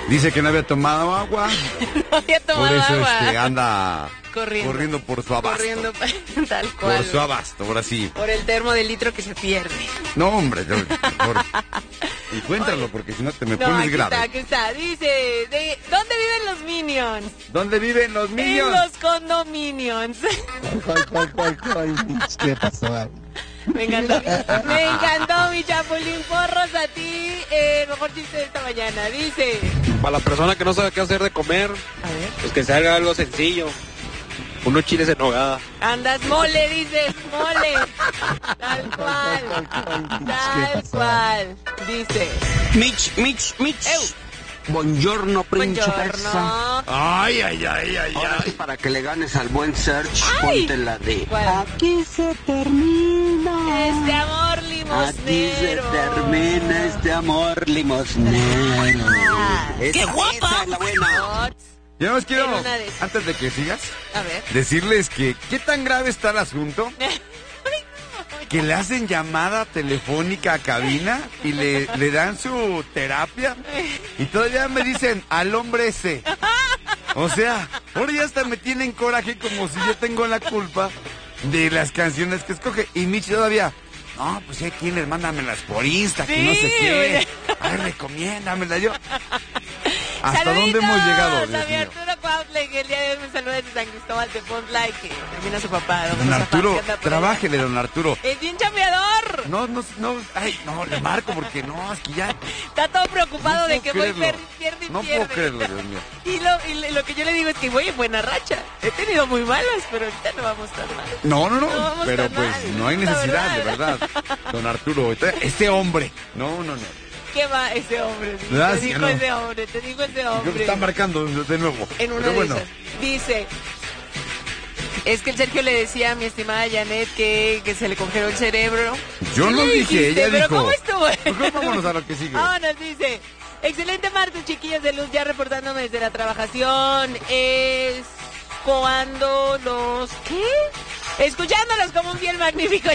Dice que no había tomado agua. No había tomado por eso agua. Anda corriendo por su abasto. Corriendo tal cual. Por su abasto, ahora sí. Por el termo de litro que se pierde. No, hombre, y cuéntalo, porque si no te me pones grave. Aquí está. Dice, ¿dónde viven los Minions? ¿Dónde viven los Minions? En los condominions. ¿Qué pasó? Me encantó mi Chapulín. Porros a ti, el mejor chiste de esta mañana. Dice, Para la persona que no sabe qué hacer de comer, a ver, pues que se haga algo sencillo. Unos chiles en nogada. andas mole, dices, mole. Tal cual. Tal cual. Dice, Mitch. Buongiorno, principessa. buongiorno. Ay. Ahora sí, para que le ganes al buen Search, Ay. ponte la de... ¿Cuál? Aquí se termina. Este amor Aquí se limosnero. termina este amor limosnero. ¡Qué guapa! Esa es la buena. Yo nos quiero, En una de esas. antes de que sigas, A ver. decirles que qué tan grave está el asunto que le hacen llamada telefónica a cabina y le dan su terapia y todavía me dicen al hombre ese. O sea, ahora ya hasta me tienen coraje como si yo tengo la culpa de las canciones que escoge. Y Mitch todavía, no, pues hay quienes, mándamelas por Insta, que no sé qué. A ver, recomiéndamelas yo. ¿Hasta dónde hemos llegado, Dios A mi mío? Arturo Cuautle, que el día de hoy me saluda desde San Cristóbal de Pontla y que también a su papá. Don Arturo, trabájele, don Arturo. Es bien chambeador. No, le marco porque no, es que ya... Está todo preocupado No de puedo que voy creerlo. pierde. No puedo creerlo, Dios mío. Y lo que yo le digo es que voy en buena racha. He tenido muy malas, pero ahorita no vamos tan mal. No, No vamos pero tan pues mal, no hay la necesidad, de verdad. verdad. Don Arturo, este hombre, no. ¿Qué va ese hombre? Ah, Te sí, dijo no. ese hombre, te digo ese Creo que hombre. está marcando de nuevo. En una Pero de bueno, esas. Dice, es que el Sergio le decía a mi estimada Janet que se le congeló el cerebro. yo no ¿Qué dije, dijiste? ella ¿Pero dijo. cómo estuvo? Mejor vámonos a lo que sigue. Vámonos, dice. Excelente martes, chiquillos de luz, ya reportándome desde la trabajación. Es cuando los... ¿Qué? Escuchándolos como un fiel magnífico.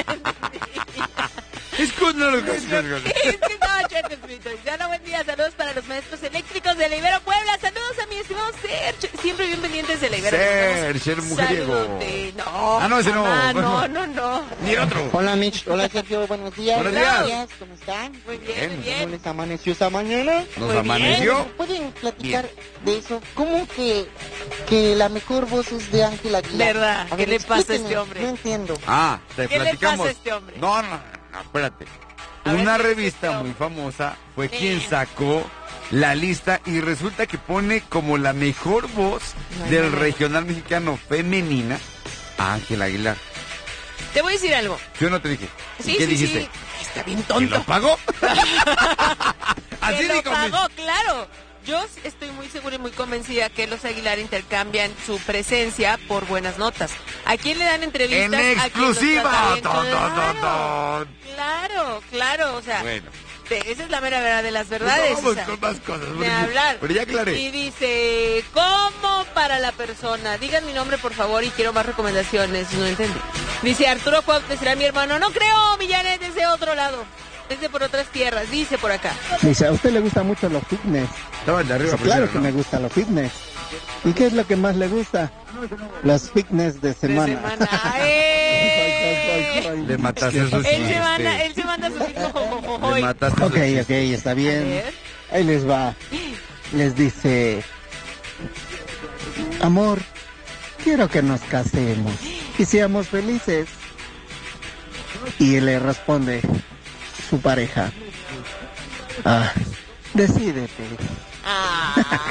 Escúchalo. Es que estaba chueco escrito. Ya buen día, saludos para los maestros eléctricos de la Ibero Puebla. Saludos a mi estimado Sergio. Siempre bien pendientes de la Ibero. Sergio, el mujeriego. Saludote. No. Ah, no, ese no. No. Ni el otro. Hola Mitch, hola Sergio, buenos días. Buenos días. ¿Cómo están? Muy bien, muy ¿Cómo bien. les amaneció esa mañana? Nos Muy amaneció. ¿Pueden platicar de eso? ¿Cómo que la mejor voz es de Ángel Aguilar? ¿Verdad? A ¿Qué le pasa a explíquenme, este hombre? No entiendo. Te ¿Qué le platicamos. pasa a este hombre? No, espérate. A ver, Una ¿qué es revista este muy hombre? famosa fue quien sacó la lista y resulta que pone como la mejor voz No hay del manera. regional mexicano femenina a Ángel Aguilar. Te voy a decir algo. Yo no te dije. Sí, ¿Qué sí, dijiste? sí. Está bien ¿Que tonto. lo pagó? Así Que lo dijo pagó, claro. Yo estoy muy segura y muy convencida que los Aguilar intercambian su presencia por buenas notas. ¿A quién le dan entrevistas? En ¿A quién los exclusiva. trata bien? Ton, ton, ton, ton. Claro. O sea, Bueno. esa es la mera verdad de las verdades. Vamos o sea, con más cosas. de porque- hablar. Pero ya aclaré. Y dice, ¿cómo para la persona? Digan mi nombre, por favor, y quiero más recomendaciones. No entendí. Dice, Arturo Cuauhtémoc será mi hermano. No creo, Millanet, es de otro lado. Es de por otras tierras. Dice por acá. Dice, a usted le gusta mucho los fitness. Estaba de arriba Dice, claro primero, que ¿no? me gusta los fitness. ¿Y qué es lo que más le gusta? Los fitness de De semana. semana. ¡Eh! Le mataste esos Él se manda su mismo jojojojoy. Le mataste Ok, esos ok, está A bien. ver. Ahí les va. Les dice, amor, quiero que nos casemos y seamos felices. Y le responde su pareja, decídete. Ah,